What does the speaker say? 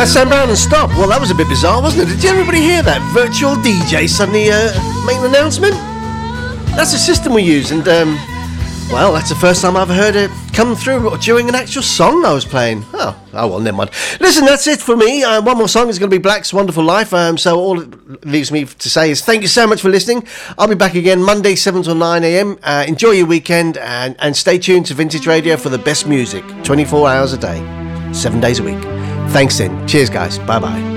That's Sam Brown and Stop. Well, that was a bit bizarre, wasn't it? Did everybody hear that? Virtual DJ suddenly make an announcement? That's the system we use, and, well, that's the first time I've heard it come through during an actual song I was playing. Oh well, never mind. Listen, that's it for me. One more song is going to be Black's Wonderful Life. So all it leaves me to say is thank you so much for listening. I'll be back again Monday, 7 till 9 a.m. Enjoy your weekend and stay tuned to Vintage Radio for the best music, 24 hours a day, 7 days a week. Thanks then. Cheers, guys. Bye-bye.